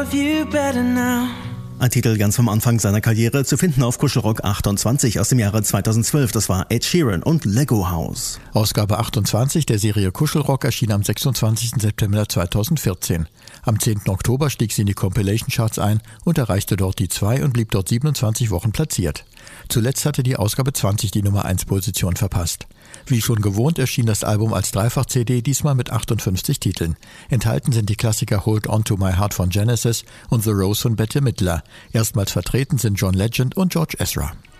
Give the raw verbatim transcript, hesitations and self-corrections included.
Ein Titel ganz vom Anfang seiner Karriere, zu finden auf Kuschelrock achtundzwanzig aus dem Jahre zweitausendzwölf. Das war Ed Sheeran und Lego House. Ausgabe achtundzwanzig der Serie Kuschelrock erschien am sechsundzwanzigsten September zweitausendvierzehn. Am zehnten Oktober stieg sie in die Compilation-Charts ein und erreichte dort die zwei und blieb dort siebenundzwanzig Wochen platziert. Zuletzt hatte die Ausgabe zwanzig die Nummer eins Position verpasst. Wie schon gewohnt erschien das Album als Dreifach-C D, diesmal mit achtundfünfzig Titeln. Enthalten sind die Klassiker Hold On To My Heart von Genesis und The Rose von Bette Midler. Erstmals vertreten sind John Legend und George Ezra.